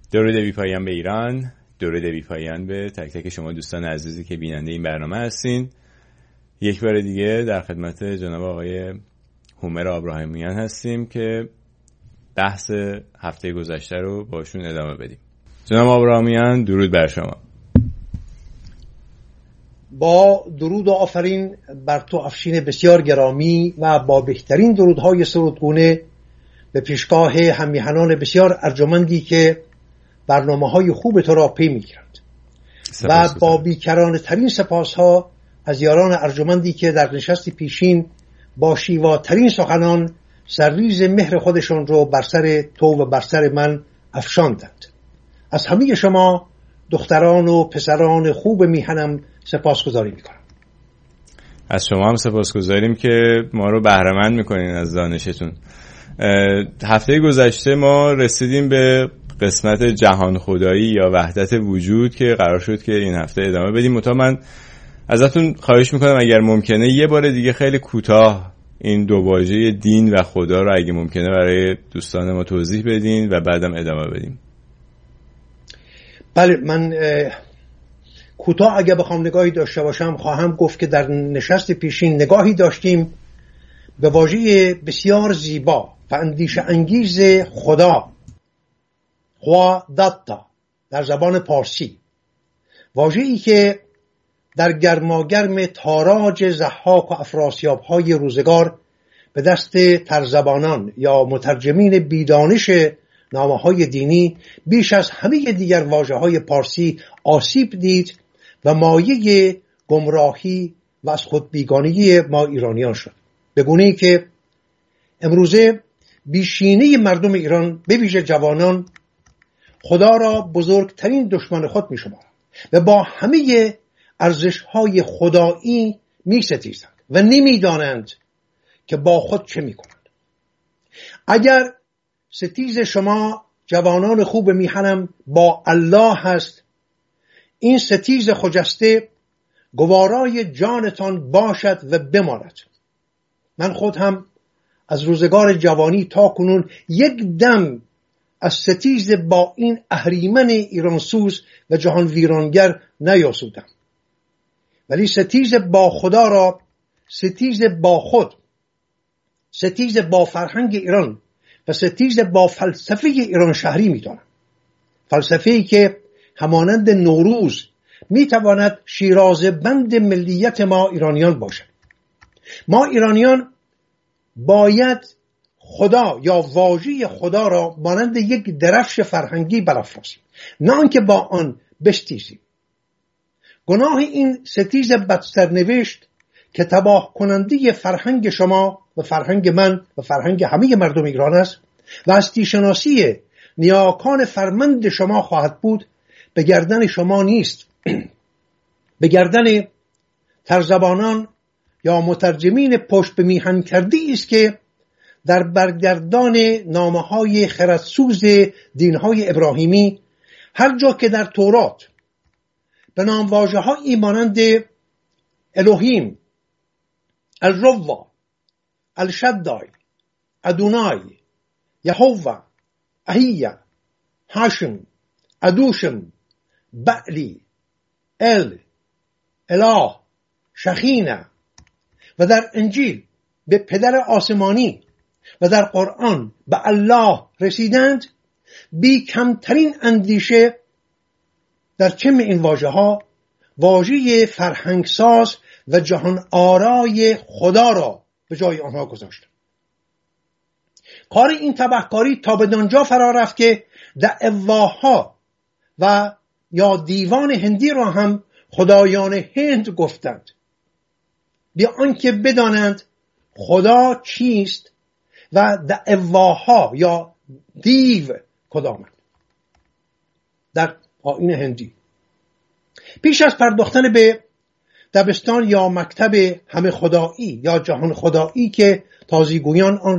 درود بی پایان به ایران، درود بی پایان به تک تک شما دوستان عزیزی که بیننده این برنامه هستین. یک بار دیگه در خدمت جناب آقای هومر آبراهیمیان هستیم که بحث هفته گذشته رو باشون ادامه بدیم. جناب آبراهیمیان، درود بر شما. با درود و آفرین بر تو افشین بسیار گرامی و با بهترین درودهای سرودگونه به پیشگاه هم‌میهنان بسیار ارجمندی که برنامه‌های خوب تو را پی می‌گیرند و با بیکرانه ترین سپاسها از یاران ارجمندی که در نشست پیشین با شیواترین سخنان سرریز مهر خودشان رو بر سر تو و بر سر من افشاندند. از همه شما دختران و پسران خوب میهنم سپاسگزاری میکنم. از شما هم سپاسگزاریم که ما رو بهره‌مند میکنین از دانشتون. هفته گذشته ما رسیدیم به قسمت جهان خدایی یا وحدت وجود که قرار شد که این هفته ادامه بدیم. من ازتون خواهش میکنم اگر ممکنه یه بار دیگه خیلی کوتاه این دو واژه دین و خدا رو اگه ممکنه برای دوستان ما توضیح بدین و بعدم ادامه بدیم. بله، من کوتاه اگه بخوام نگاهی داشته باشم خواهم گفت که در نشست پیشین نگاهی داشتیم به واژه بسیار زیبا و اندیشه انگیز خدا، خوا داتا در زبان پارسی، واژه‌ای که در گرماگرم تاراج ضحاک و افراسیاب‌های روزگار به دست ترزبانان یا مترجمین بیدانش نامه‌های دینی بیش از همه دیگر واژه‌های پارسی آسیب دید و مایه گمراهی و از خود بیگانگی ما ایرانیان شد، به گونه‌ای که امروزه بیشینه مردم ایران به ویژه جوانان خدا را بزرگترین دشمن خود می‌شمارند و با همه ارزش‌های خدایی می‌ستیزند و نمی‌دانند که با خود چه می‌کنند. اگر ستیز شما جوانان خوب میهنم با الله هست، این ستیز خجسته گوارای جانتان باشد و بماند. من خود هم از روزگار جوانی تا کنون یک دم از ستیز با این اهریمن ایرانسوز و جهان ویرانگر نیاسودم، ولی ستیز با خدا را ستیز با خود، ستیز با فرهنگ ایران و ستیز با فلسفه ایران شهری می‌دانم. فلسفه‌ای که همانند نوروز می‌تواند شیرازه بند ملیت ما ایرانیان باشد. ما ایرانیان باید خدا یا واژه خدا را مانند یک درفش فرهنگی برافرازیم، نه آنکه با آن بستیزیم. گناه این ستیز بدسرنوشت که تباه کننده فرهنگ شما و فرهنگ من و فرهنگ همه مردم ایران است و هستی شناسی نیاکان فرمند شما خواهد بود، به گردن شما نیست، به گردن ترزبانان یا مترجمین پشت به میهن کرده است که در برگردان نامه‌های خردسوز دین‌های ابراهیمی هر جا که در تورات به نامواژه‌هایی مانند الوهیم، الروا، الشدای، ادونای، یهوه، اهیه، هاشم، ادوشم، بعلی، اله، شخینه و در انجیل به پدر آسمانی و در قرآن به الله رسیدند، بی کمترین اندیشه در چم این واژه‌ها واژه فرهنگساز و جهان آرای خدا را به جای آنها گذاشت. کار این تبهکاری تا به دانجا فرا رفت که دعواها و یا دیوان هندی را هم خدایان هند گفتند، بی آنکه بدانند خدا چیست و دعواها یا دیو کدامند در آیین هندی. پیش از پرداختن به دبستان یا مکتب همه خدایی یا جهان خدایی که تازیگویان آن